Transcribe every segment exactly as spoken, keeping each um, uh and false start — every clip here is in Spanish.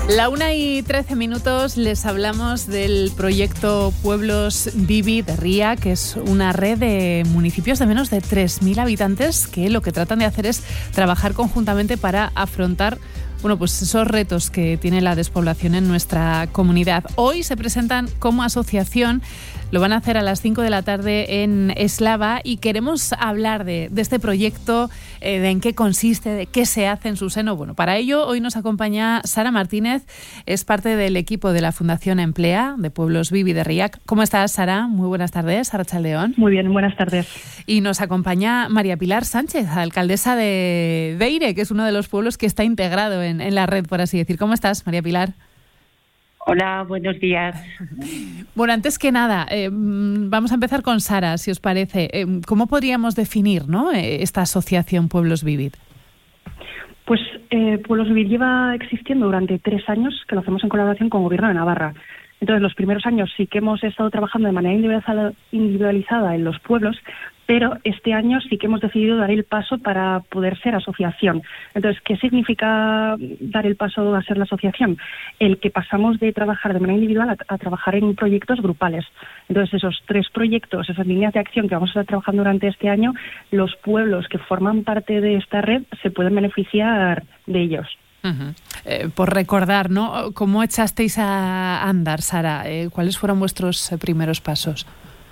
La una y trece minutos les hablamos del proyecto Pueblos Vivi de Ría, que es una red de municipios de menos de tres mil habitantes que lo que tratan de hacer es trabajar conjuntamente para afrontar bueno, pues esos retos que tiene la despoblación en nuestra comunidad. Hoy se presentan como asociación, lo van a hacer a las cinco de la tarde en Eslava y queremos hablar de, de este proyecto, eh, de en qué consiste, de qué se hace en su seno. Bueno, para ello hoy nos acompaña Sara Martínez, es parte del equipo de la Fundación Emplea de Pueblos Vivi de Ría. ¿Cómo estás, Sara? Muy buenas tardes, Arratsaldeon. Muy bien, buenas tardes. Y nos acompaña María Pilar Sánchez, alcaldesa de Beire, que es uno de los pueblos que está integrado en, en la red, por así decir. ¿Cómo estás, María Pilar? Hola, buenos días. Bueno, antes que nada, eh, vamos a empezar con Sara, si os parece. Eh, ¿Cómo podríamos definir, ¿no?, esta asociación Pueblos Vivi? Pues eh, Pueblos Vivi lleva existiendo durante tres años, que lo hacemos en colaboración con el Gobierno de Navarra. Entonces, los primeros años sí que hemos estado trabajando de manera individualizada en los pueblos, pero este año sí que hemos decidido dar el paso para poder ser asociación. Entonces, ¿qué significa dar el paso a ser la asociación? El que pasamos de trabajar de manera individual a, a trabajar en proyectos grupales. Entonces, esos tres proyectos, esas líneas de acción que vamos a estar trabajando durante este año, los pueblos que forman parte de esta red se pueden beneficiar de ellos. Uh-huh. Eh, por recordar, ¿no?, ¿cómo echasteis a andar, Sara? Eh, ¿Cuáles fueron vuestros primeros pasos?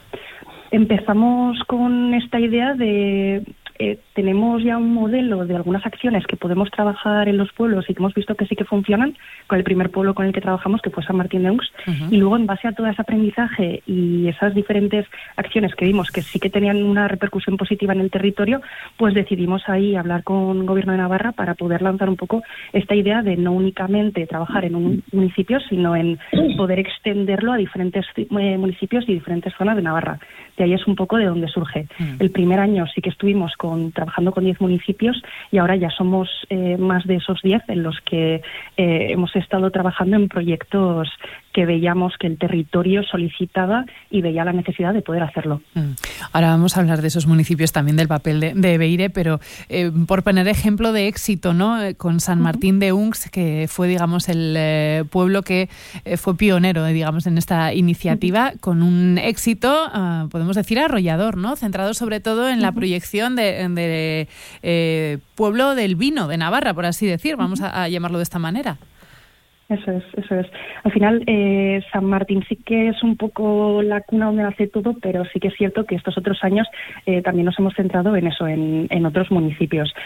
Empezamos con esta idea de... Eh, tenemos ya un modelo de algunas acciones que podemos trabajar en los pueblos y que hemos visto que sí que funcionan, con el primer pueblo con el que trabajamos, que fue San Martín de Unx, uh-huh. Y luego en base a todo ese aprendizaje y esas diferentes acciones que vimos que sí que tenían una repercusión positiva en el territorio, pues decidimos ahí hablar con el Gobierno de Navarra para poder lanzar un poco esta idea de no únicamente trabajar en un municipio, sino en poder extenderlo a diferentes eh, municipios y diferentes zonas de Navarra. De ahí es un poco de donde surge. Uh-huh. El primer año sí que estuvimos con Con, trabajando con diez municipios y ahora ya somos eh, más de esos diez en los que eh, hemos estado trabajando en proyectos que veíamos que el territorio solicitaba y veía la necesidad de poder hacerlo. Mm. Ahora vamos a hablar de esos municipios, también del papel de, de Beire, pero eh, por poner ejemplo de éxito, ¿no?, eh, con San Martín de Unx, que fue, digamos, el eh, pueblo que eh, fue pionero, eh, digamos, en esta iniciativa, uh-huh. con un éxito, uh, podemos decir, arrollador, ¿no?, centrado sobre todo en la uh-huh. proyección de, de eh, pueblo del vino de Navarra, por así decir, vamos a, a llamarlo de esta manera. Eso es, eso es. Al final, eh, San Martín sí que es un poco la cuna donde nace todo, pero sí que es cierto que estos otros años eh, también nos hemos centrado en eso, en, en otros municipios.